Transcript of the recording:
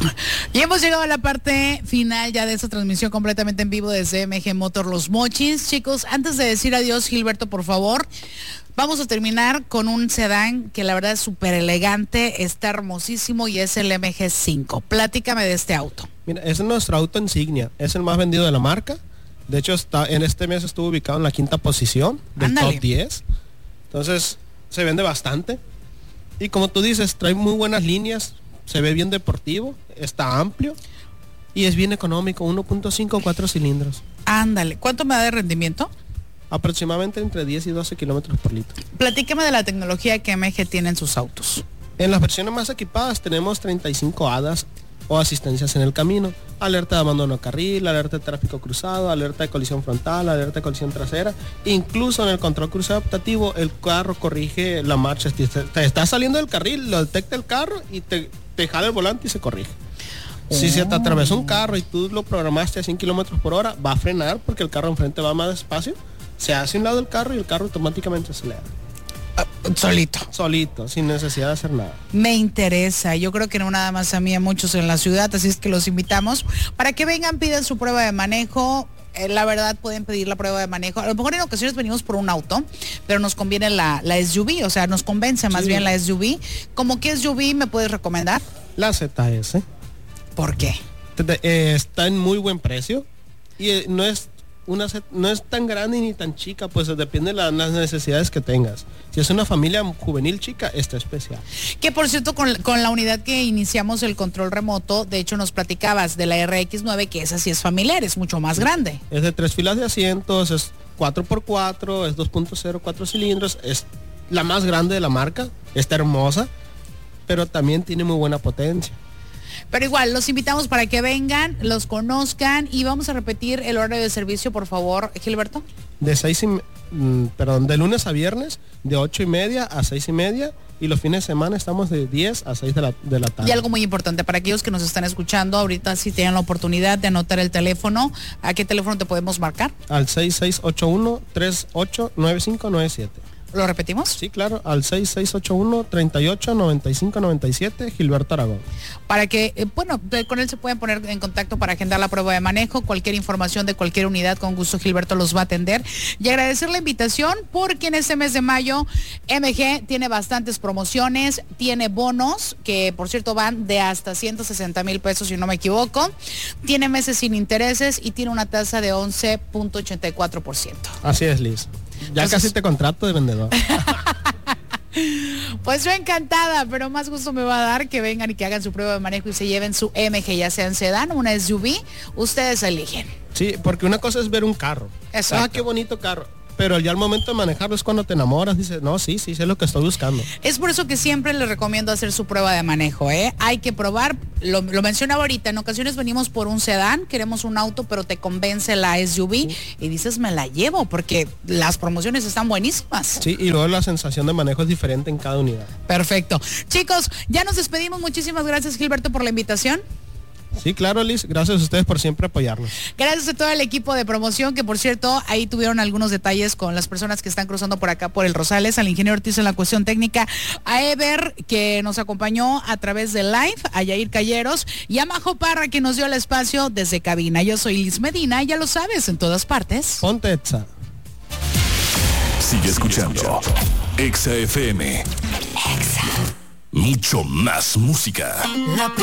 Y hemos llegado a la parte final ya de esta transmisión completamente en vivo desde MG Motor Los Mochis. Chicos, antes de decir adiós, Gilberto, por favor, vamos a terminar con un sedán que la verdad es súper elegante, está hermosísimo y es el MG5. Platícame de este auto. Mira, es nuestro auto insignia, es el más vendido de la marca. De hecho, en este mes estuvo ubicado en la 5ª posición del Ándale. top 10. Entonces, se vende bastante. Y como tú dices, trae muy buenas líneas, se ve bien deportivo, está amplio y es bien económico, 1.5 o 4 cilindros. Ándale, ¿cuánto me da de rendimiento? Aproximadamente entre 10 y 12 kilómetros por litro. Platícame de la tecnología que MG tiene en sus autos. En las versiones más equipadas tenemos 35 HADAS o asistencias en el camino, alerta de abandono de carril, alerta de tráfico cruzado, alerta de colisión frontal, alerta de colisión trasera. Incluso en el control crucero adaptativo el carro corrige la marcha. Si te está saliendo del carril, lo detecta el carro y te jala el volante y se corrige. Si se te atravesó un carro y tú lo programaste a 100 kilómetros por hora, va a frenar porque el carro enfrente va más despacio, se hace a un lado del carro y el carro automáticamente acelera. Solito, sin necesidad de hacer nada. Me interesa, yo creo que no nada más a mí, a muchos en la ciudad, así es que los invitamos para que vengan, pidan su prueba de manejo. La verdad pueden pedir la prueba de manejo. A lo mejor en ocasiones venimos por un auto, pero nos conviene la SUV, o sea, nos convence más bien la SUV. ¿Cómo qué SUV me puedes recomendar? La ZS. ¿Por qué? Está en muy buen precio y no es tan grande ni tan chica, pues depende de las necesidades que tengas. Si es una familia juvenil chica, está especial. Que por cierto, con la unidad que iniciamos el control remoto, de hecho nos platicabas de la RX9, que esa sí es familiar, es mucho más grande. Es de 3 filas de asientos, es 4x4, es 2.0, 4 cilindros, es la más grande de la marca, está hermosa, pero también tiene muy buena potencia. Pero igual, los invitamos para que vengan, los conozcan y vamos a repetir el horario de servicio, por favor, Gilberto. De lunes a viernes, de 8:30 a 6:30 y los fines de semana estamos de 10 a 6 de la tarde. Y algo muy importante para aquellos que nos están escuchando, ahorita si tienen la oportunidad de anotar el teléfono, ¿a qué teléfono te podemos marcar? Al 6681-389597. ¿Lo repetimos? Sí, claro, al 6681-389597, Gilberto Aragón. Para que, con él se pueden poner en contacto para agendar la prueba de manejo, cualquier información de cualquier unidad, con gusto Gilberto los va a atender. Y agradecer la invitación porque en este mes de mayo MG tiene bastantes promociones, tiene bonos, que por cierto van de hasta 160,000 pesos si no me equivoco, tiene meses sin intereses y tiene una tasa de 11.84%. Así es, Liz. Ya casi te contrato de vendedor. Pues yo encantada, pero más gusto me va a dar que vengan y que hagan su prueba de manejo y se lleven su MG, ya sea en sedán o una SUV, ustedes eligen. Sí, porque una cosa es ver un carro. Exacto. Qué bonito carro. Pero ya al momento de manejarlo es cuando te enamoras, dices, no, sí, sé lo que estoy buscando. Es por eso que siempre les recomiendo hacer su prueba de manejo, ¿eh? Hay que probar, lo mencionaba ahorita, en ocasiones venimos por un sedán, queremos un auto, pero te convence la SUV y dices, me la llevo, porque las promociones están buenísimas. Sí, y luego la sensación de manejo es diferente en cada unidad. Perfecto. Chicos, ya nos despedimos. Muchísimas gracias, Gilberto, por la invitación. Sí, claro, Liz. Gracias a ustedes por siempre apoyarnos. Gracias a todo el equipo de promoción, que por cierto, ahí tuvieron algunos detalles con las personas que están cruzando por acá por el Rosales, al ingeniero Ortiz en la cuestión técnica, a Ever, que nos acompañó a través de live, a Yair Calleros, y a Majo Parra, que nos dio el espacio desde cabina. Yo soy Liz Medina, ya lo sabes, en todas partes. Ponte Exa. Sigue escuchando Exa FM. Mucho más música.